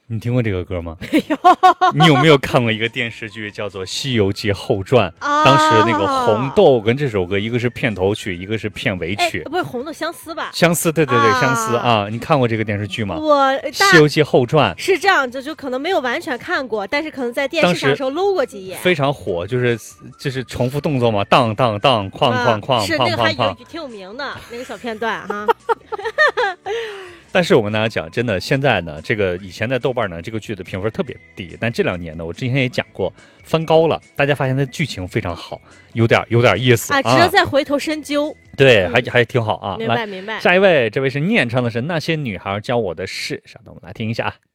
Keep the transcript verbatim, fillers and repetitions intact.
你听过这个歌吗？你有没有看过一个电视剧叫做《西游记后传》？ 啊、 当时那个红豆跟这首歌，一个是片头曲，一个是片尾曲。 不是红豆相思吧？ 相思，对对对，啊、相思啊！你看过这个电视剧吗？ 我 《西游记后传》 是这样，就就可能没有完全看过，但是可能在电视上的时候搂过几眼， 非常火，就是就是重复动作嘛，当当当，哐哐哐， 是那个还有挺有名的那个小片段哈。 但是我跟大家讲，真的，现在呢，这个以前在豆瓣呢，这个剧的评分特别低，但这两年呢，我之前也讲过，翻高了，大家发现它剧情非常好，有点有点意思啊，值得再回头深究。 对，还还挺好啊。 明白明白。 下一位，这位是念唱的是那些女孩教我的事，稍等，我们来听一下啊。